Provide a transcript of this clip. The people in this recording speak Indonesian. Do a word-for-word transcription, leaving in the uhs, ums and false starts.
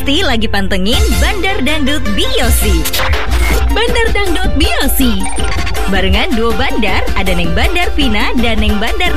pasti lagi pantengin Bandar Dangdut Biosi. Bandar Dangdut Biosi. Barengan duo bandar, ada Neng Bandar Vina dan Neng Bandar